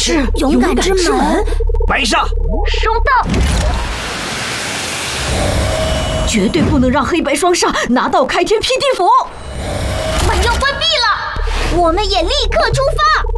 是勇敢之门。 白煞， 收到。 绝对不能让黑白双煞拿到开天辟地符。 门要关闭了，我们也立刻出发。